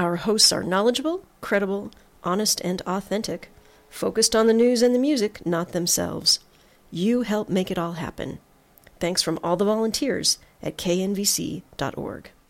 Our hosts are knowledgeable, credible, honest, and authentic, focused on the news and the music, not themselves. You help make it all happen. Thanks from all the volunteers at knvc.org.